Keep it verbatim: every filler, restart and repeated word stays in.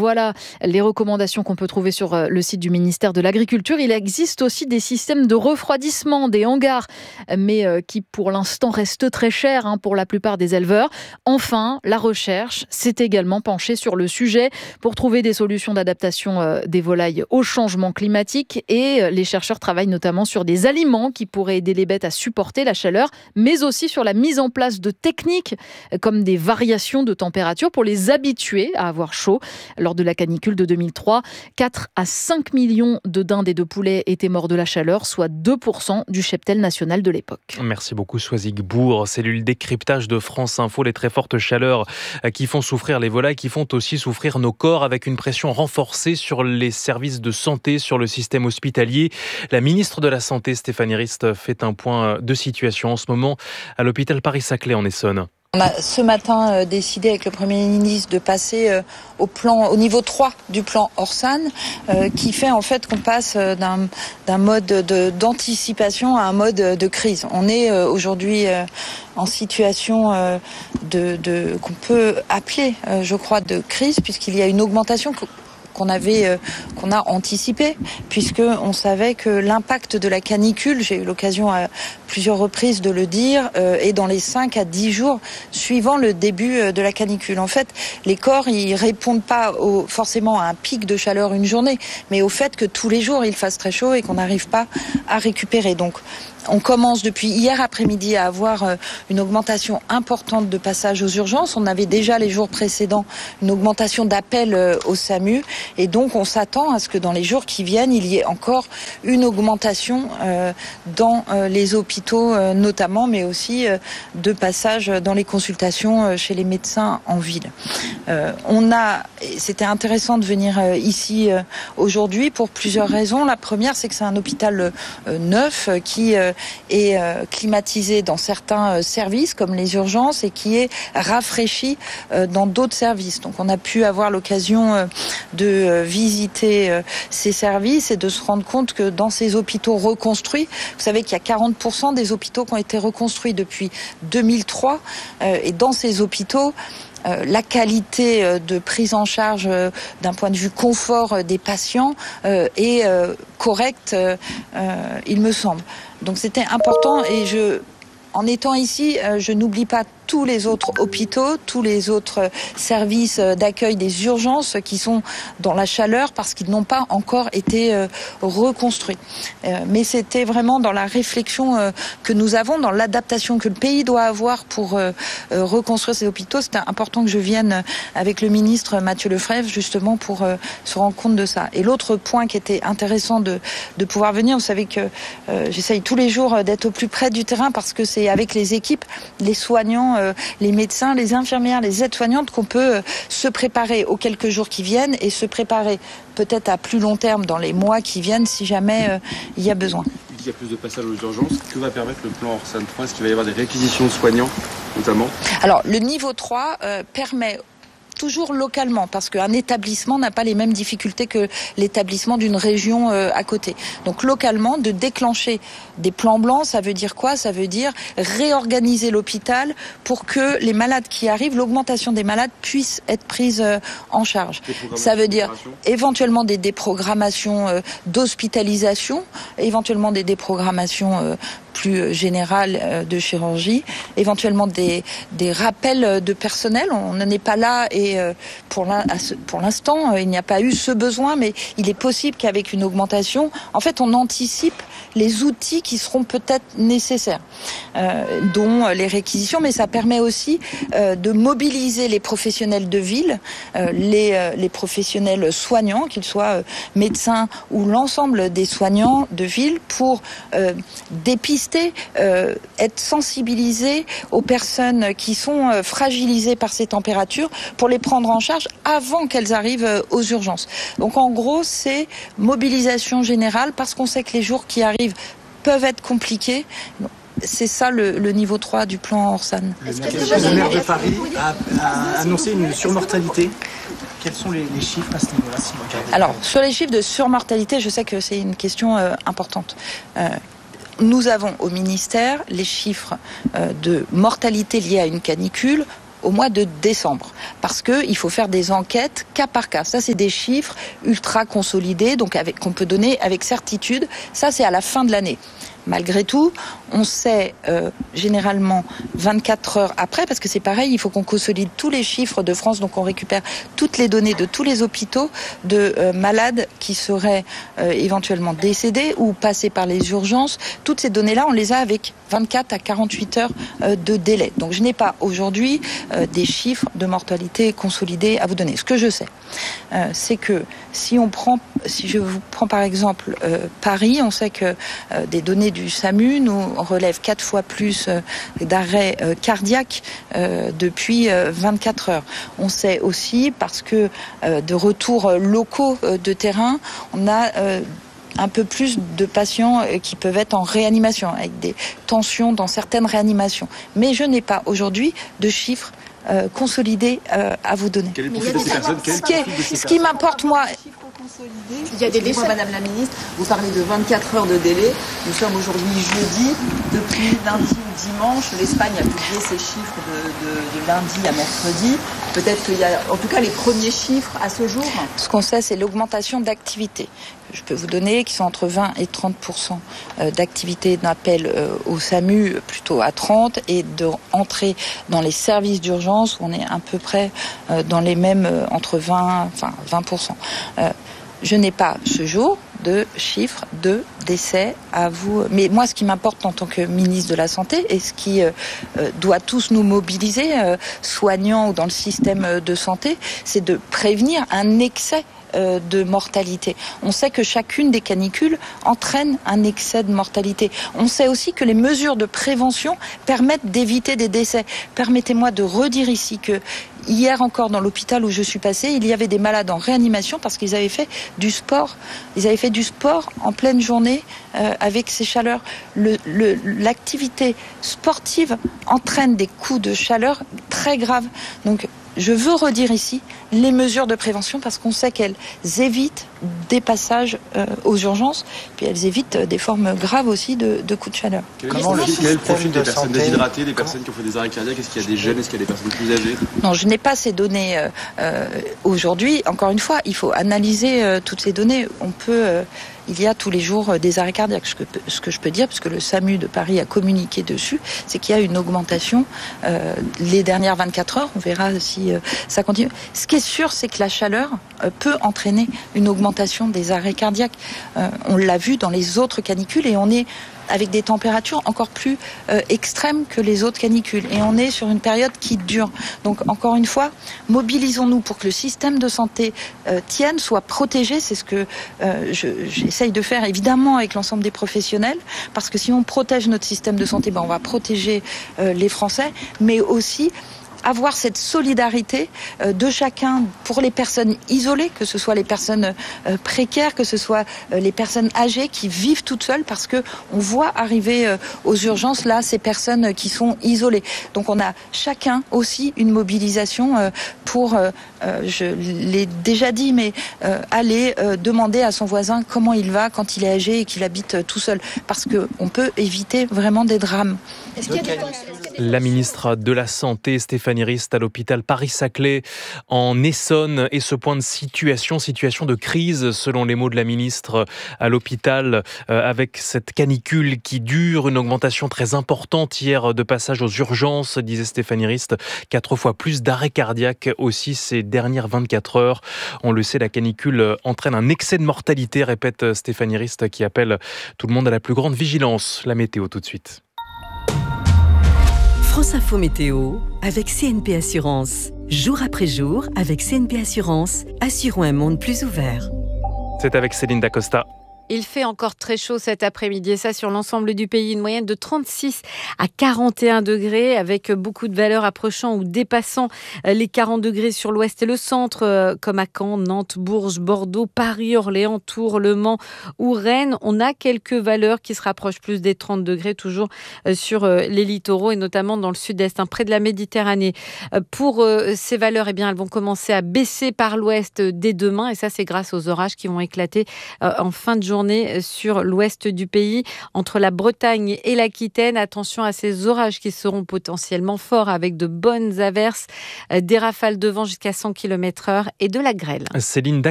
Voilà les recommandations qu'on peut trouver sur le site du ministère de l'Agriculture. Il existe aussi des systèmes de refroidissement des hangars, mais qui pour l'instant restent très chers hein, pour la plupart des éleveurs. Enfin, la recherche s'est également penchée sur le sujet pour trouver des solutions d'adaptation des volailles au changement climatique. Et les chercheurs travaillent notamment sur des aliments qui pourraient aider les bêtes à supporter la chaleur, mais aussi sur la mise en place de techniques comme des variations de température pour les habituer à avoir chaud. Lors de la canicule de deux mille trois, quatre à cinq millions de dindes et de poulets étaient morts de la chaleur, soit deux pour cent du cheptel national de l'époque. Merci beaucoup Soisig Bourg. Cellule décryptage de France Info, les très fortes chaleurs qui font souffrir les volailles, qui font aussi souffrir nos corps avec une pression renforcée sur les services de santé, sur le système hospitalier. La ministre de la Santé, Stéphanie Rist, fait un point de situation en ce moment à l'hôpital Paris-Saclay en Essonne. On a ce matin euh, décidé avec le Premier ministre de passer euh, au plan, au niveau trois du plan Orsan, euh, qui fait en fait qu'on passe euh, d'un, d'un mode de, d'anticipation à un mode de crise. On est euh, aujourd'hui euh, en situation euh, de, de qu'on peut appeler, euh, je crois, de crise, puisqu'il y a une augmentation qu'on avait, euh, qu'on a anticipé, puisque on savait que l'impact de la canicule, j'ai eu l'occasion à plusieurs reprises de le dire, euh, est dans les cinq à dix jours suivant le début de la canicule. En fait, les corps, ils répondent pas au, forcément à un pic de chaleur une journée, mais au fait que tous les jours il fasse très chaud et qu'on n'arrive pas à récupérer. Donc, on commence depuis hier après-midi à avoir une augmentation importante de passages aux urgences. On avait déjà les jours précédents une augmentation d'appels au SAMU. Et donc on s'attend à ce que dans les jours qui viennent, il y ait encore une augmentation dans les hôpitaux notamment, mais aussi de passages dans les consultations chez les médecins en ville. On a, c'était intéressant de venir ici aujourd'hui pour plusieurs raisons. La première, c'est que c'est un hôpital neuf qui est euh, climatisé dans certains euh, services comme les urgences et qui est rafraîchi euh, dans d'autres services. Donc on a pu avoir l'occasion euh, de euh, visiter euh, ces services et de se rendre compte que dans ces hôpitaux reconstruits, vous savez qu'il y a quarante pour cent des hôpitaux qui ont été reconstruits depuis deux mille trois euh, et dans ces hôpitaux, Euh, la qualité euh, de prise en charge euh, d'un point de vue confort euh, des patients euh, est euh, correcte, euh, euh, il me semble. Donc c'était important et je, en étant ici, euh, je n'oublie pas tous les autres hôpitaux, tous les autres services d'accueil des urgences qui sont dans la chaleur parce qu'ils n'ont pas encore été euh, reconstruits. Euh, mais c'était vraiment dans la réflexion euh, que nous avons, dans l'adaptation que le pays doit avoir pour euh, euh, reconstruire ces hôpitaux. C'était important que je vienne avec le ministre Mathieu Lefebvre justement pour euh, se rendre compte de ça. Et l'autre point qui était intéressant de, de pouvoir venir, vous savez que euh, j'essaye tous les jours d'être au plus près du terrain parce que c'est avec les équipes, les soignants, Euh, les médecins, les infirmières, les aides-soignantes qu'on peut euh, se préparer aux quelques jours qui viennent et se préparer peut-être à plus long terme dans les mois qui viennent si jamais euh, il y a besoin. Il y a plus de passages aux urgences. Que va permettre le plan Orsan trois? Est-ce qu'il va y avoir des réquisitions de soignants notamment? Alors le niveau trois euh, permet toujours localement, parce qu'un établissement n'a pas les mêmes difficultés que l'établissement d'une région euh, à côté. Donc localement, de déclencher des plans blancs, ça veut dire quoi? Ça veut dire réorganiser l'hôpital pour que les malades qui arrivent, l'augmentation des malades puisse être prise euh, en charge. Ça veut dire éventuellement des déprogrammations euh, d'hospitalisation, éventuellement des déprogrammations euh, plus générales euh, de chirurgie, éventuellement des, des rappels de personnel. On n'en est pas là et euh, pour, l'in- pour l'instant, euh, il n'y a pas eu ce besoin, mais il est possible qu'avec une augmentation, en fait, on anticipe les outils qui seront peut-être nécessaires, euh, dont les réquisitions, mais ça permet aussi euh, de mobiliser les professionnels de ville, euh, les, euh, les professionnels soignants, qu'ils soient euh, médecins ou l'ensemble des soignants de ville, pour euh, dépister, euh, être sensibilisés aux personnes qui sont euh, fragilisées par ces températures, pour les prendre en charge avant qu'elles arrivent euh, aux urgences. Donc en gros, c'est mobilisation générale, parce qu'on sait que les jours qui arrivent peuvent être compliqués. C'est ça le, le niveau trois du plan Orsan. Le maire, le maire de Paris a, a annoncé une surmortalité. Quels sont les, les chiffres à ce niveau-là, si vous regardez? Alors, sur les chiffres de surmortalité, je sais que c'est une question euh, importante. Euh, Nous avons au ministère les chiffres euh, de mortalité liée à une canicule au mois de décembre. Parce qu'il faut faire des enquêtes cas par cas. Ça, c'est des chiffres ultra consolidés, donc avec, qu'on peut donner avec certitude. Ça, c'est à la fin de l'année. Malgré tout, on sait euh, généralement vingt-quatre heures après, parce que c'est pareil, il faut qu'on consolide tous les chiffres de France, donc on récupère toutes les données de tous les hôpitaux de euh, malades qui seraient euh, éventuellement décédés ou passés par les urgences. Toutes ces données-là, on les a avec vingt-quatre à quarante-huit heures euh, de délai. Donc je n'ai pas aujourd'hui euh, des chiffres de mortalité consolidés à vous donner. Ce que je sais, euh, c'est que si on prend, si je vous prends par exemple euh, Paris, on sait que euh, des données du SAMU nous relèvent quatre fois plus euh, d'arrêts euh, cardiaques euh, depuis euh, vingt-quatre heures. On sait aussi, parce que euh, de retours locaux euh, de terrain, on a euh, un peu plus de patients qui peuvent être en réanimation, avec des tensions dans certaines réanimations. Mais je n'ai pas aujourd'hui de chiffres euh, consolidés euh, à vous donner. Quel est le profil de ces personnes ? Ce qui, est, ce qui m'importe, moi... Il y a des décès. Madame la ministre, vous parlez de vingt-quatre heures de délai. Nous sommes aujourd'hui jeudi. Depuis lundi ou dimanche, l'Espagne a publié ses chiffres de, de, de lundi à mercredi. Peut-être qu'il y a, en tout cas, les premiers chiffres à ce jour. Ce qu'on sait, c'est l'augmentation d'activité. Je peux vous donner qui sont entre vingt et trente pour cent d'activité d'appel au SAMU, plutôt à trente, et d'entrée dans les services d'urgence, où on est à peu près dans les mêmes, entre vingt, enfin vingt pour cent. Je n'ai pas ce jour de chiffres de décès à vous. Mais moi, ce qui m'importe en tant que ministre de la Santé et ce qui euh, doit tous nous mobiliser, euh, soignants ou dans le système de santé, c'est de prévenir un excès de mortalité. On sait que chacune des canicules entraîne un excès de mortalité. On sait aussi que les mesures de prévention permettent d'éviter des décès. Permettez-moi de redire ici que hier encore dans l'hôpital où je suis passée, il y avait des malades en réanimation parce qu'ils avaient fait du sport. Ils avaient fait du sport en pleine journée euh, avec ces chaleurs. Le, le, l'activité sportive entraîne des coups de chaleur très graves. Donc je veux redire ici les mesures de prévention parce qu'on sait qu'elles évitent des passages euh, aux urgences, puis elles évitent des formes graves aussi de, de coups de chaleur. Quel est, le, quel est le profil des personnes déshydratées, des personnes qui ont fait des arrêts cardiaques? Est-ce qu'il y a des jeunes, est-ce qu'il y a des personnes plus âgées? Non, je n'ai pas ces données euh, euh, aujourd'hui. Encore une fois, il faut analyser euh, toutes ces données. On peut... Euh, Il y a tous les jours des arrêts cardiaques. Ce que, ce que je peux dire, puisque le SAMU de Paris a communiqué dessus, c'est qu'il y a une augmentation euh, les dernières vingt-quatre heures. On verra si euh, ça continue. Ce qui est sûr, c'est que la chaleur euh, peut entraîner une augmentation des arrêts cardiaques. Euh, on l'a vu dans les autres canicules et on est avec des températures encore plus euh, extrêmes que les autres canicules. Et on est sur une période qui dure. Donc, encore une fois, mobilisons-nous pour que le système de santé euh, tienne, soit protégé. C'est ce que euh, je, j'essaye de faire, évidemment, avec l'ensemble des professionnels. Parce que si on protège notre système de santé, ben, on va protéger euh, les Français, mais aussi avoir cette solidarité de chacun pour les personnes isolées, que ce soit les personnes précaires, que ce soit les personnes âgées qui vivent toutes seules, parce que on voit arriver aux urgences là ces personnes qui sont isolées. Donc on a chacun aussi une mobilisation pour, je l'ai déjà dit, mais aller demander à son voisin comment il va quand il est âgé et qu'il habite tout seul, parce que on peut éviter vraiment des drames. Est-ce qu'il y a des... La ministre de la Santé, Stéphanie Rist, à l'hôpital Paris-Saclay en Essonne. Et ce point de situation, situation de crise, selon les mots de la ministre à l'hôpital, euh, avec cette canicule qui dure, une augmentation très importante hier de passage aux urgences, disait Stéphanie Rist. Quatre fois plus d'arrêts cardiaques aussi ces dernières vingt-quatre heures. On le sait, la canicule entraîne un excès de mortalité, répète Stéphanie Rist, qui appelle tout le monde à la plus grande vigilance. La météo tout de suite. France Info Météo avec C N P Assurance. Jour après jour, avec C N P Assurance, assurons un monde plus ouvert. C'est avec Céline Dacosta. Il fait encore très chaud cet après-midi et ça sur l'ensemble du pays. Une moyenne de trente-six à quarante et un degrés avec beaucoup de valeurs approchant ou dépassant les quarante degrés sur l'ouest et le centre comme à Caen, Nantes, Bourges, Bordeaux, Paris, Orléans, Tours, Le Mans ou Rennes. On a quelques valeurs qui se rapprochent plus des trente degrés toujours sur les littoraux et notamment dans le sud-est, hein, près de la Méditerranée. Pour ces valeurs, eh bien, elles vont commencer à baisser par l'ouest dès demain et ça c'est grâce aux orages qui vont éclater en fin de journée. journée sur l'ouest du pays, entre la Bretagne et l'Aquitaine. Attention à ces orages qui seront potentiellement forts avec de bonnes averses, des rafales de vent jusqu'à cent kilomètres heure et de la grêle. Céline